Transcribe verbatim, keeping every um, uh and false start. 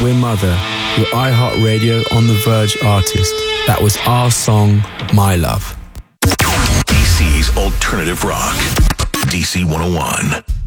We're Mother, your iHeartRadio On The Verge artist. That was our song, My Love. D C's Alternative Rock. D C one oh one.